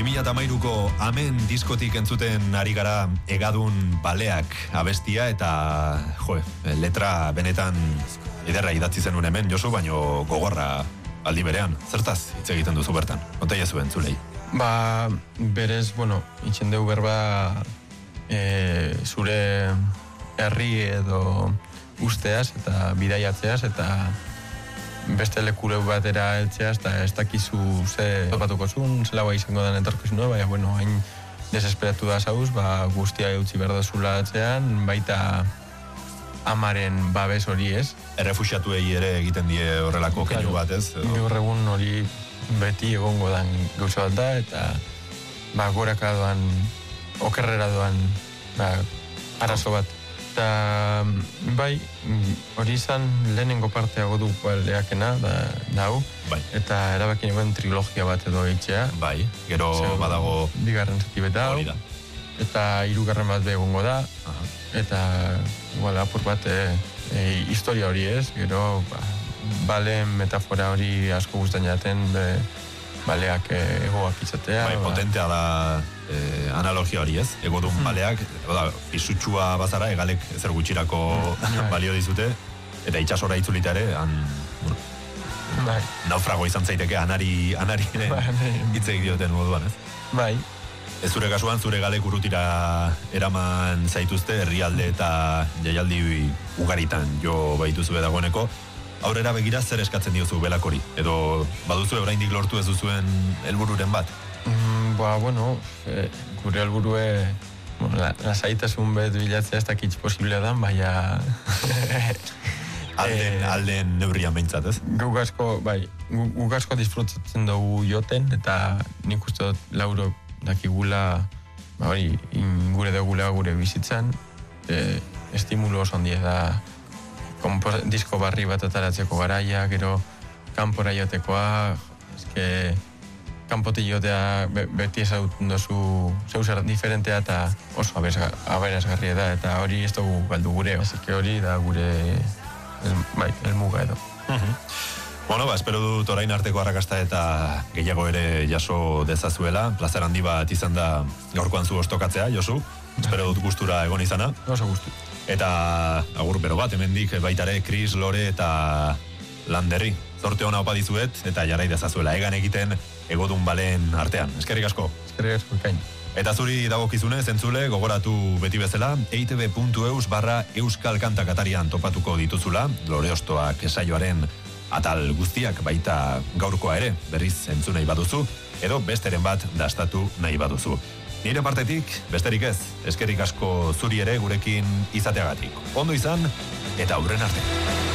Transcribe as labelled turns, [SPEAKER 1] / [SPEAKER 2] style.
[SPEAKER 1] 2013ko Amen diskotik entzuten ari gara Egadun Baleak abestia eta letra benetan ederra idatzi zenuen hemen, Josu, baino gogorra aldi berean. Zertaz hitz egiten duzu bertan? Konta jazu entzulei.
[SPEAKER 2] Berez, itxen dugu berba zure herri edo usteaz eta bidaiatzeaz eta beste lekure batera eltzeaz eta ez dakizu ze topatuko zuen, zela izango den entorkizunua, baina, hain desesperatu da zauz, guztia eutzi berdozula atzean, baita amaren babes hori ez.
[SPEAKER 1] Errefuxiatuei ere egiten die horrelako keinu bat ez?
[SPEAKER 2] Gaur egun hori beti egongo dan gauza bat da, eta goraka doan, okerrera doan arazo bat. Eta hori izan lehenengo parteago du baldeakena da hau, eta erabaki nuen trilogia bat edo eitzea.
[SPEAKER 1] Gero badago
[SPEAKER 2] bigarren zati beta hau, eta hirugarren bat begongo da, eta apur bat historia hori ez, gero baleen metafora hori asko guztan jaten baleak egoak izatea.
[SPEAKER 1] Potentea da analogia hori ez, egodun baleak, pisutsua bazara, egalek ezer gutxirako balio dizute, eta itxasora itzulita ere, naufrago izan zaiteke anari hitzek dioten moduan ez? Ez zure kasuan, zure galek urrutira eraman zaituzte, herrialde eta jaialdi ugaritan jo baituzu dagoeneko. Aurrera begira zer eskatzen diozu belakori? Edo baduzu oraindik lortu ez duzuen helbururen bat?
[SPEAKER 2] Gure helburue lasaitasun bet bilatzea ez dakitz posiblea dan, baina
[SPEAKER 1] alden neurrian behintzat, ez?
[SPEAKER 2] Guk asko disfrutatzen dugu joten, eta nik uste dut lauro dakigula gure dugula gure bizitzan, estimulo oso handia da disko barri bat ataratzeko garaia, gero kanpora jotekoa, kanpotik jotea beti ezagutzen dozu zeuzer diferentea eta oso aberazgarria da, eta hori ez dugu galdu gure, hori da gure elmuga edo.
[SPEAKER 1] Espero dut orain arteko arrakasta eta gehiago ere jaso dezazuela. Plazer handi bat izan da gaurkoan zu ostokatzea, Josu. Espero dut gustura egon izana.
[SPEAKER 2] Oso gustu.
[SPEAKER 1] Eta agur bero bat, hemendik baitare Chris, Lore eta Landerri. Zorte hona opa dizuet eta jarrai dezazuela egan egiten Egodun Baleen artean. Eskerrik asko.
[SPEAKER 2] Eskerrik asko, kain.
[SPEAKER 1] Eta zuri dagokizunez, entzule, gogoratu beti bezala, eitb.eus/euskal kantak atarian topatuko dituzula, Lore Ostoak saioaren atal guztiak baita gaurkoa ere, berriz entzun nahi baduzu, edo besteren bat dastatu nahi baduzu. Nire partetik, besterik ez, eskerrik asko zuri ere gurekin izateagatik. Ondo izan, eta aurren arte.